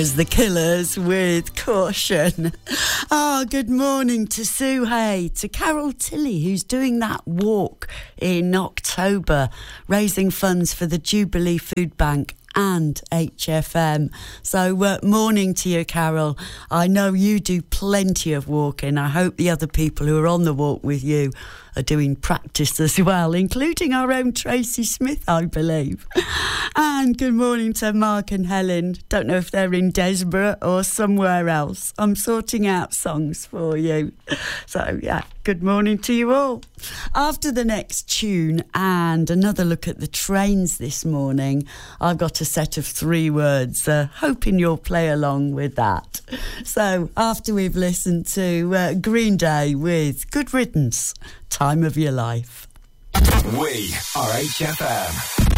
The Killers with Caution. Good morning to Sue Hay, to Carol Tilley, who's doing that walk in October, raising funds for the Jubilee Food Bank and HFM. So morning to you, Carol. I know you do plenty of walking. I hope the other people who are on the walk with you are doing practice as well, including our own Tracy Smith, I believe. And good morning to Mark and Helen. Don't know if they're in Desborough or somewhere else. I'm sorting out songs for you. So, yeah, good morning to you all. After the next tune and another look at the trains this morning, I've got a set of 3 words, hoping you'll play along with that. So, after we've listened to Green Day with Good Riddance, Time of Your Life. We are HFM.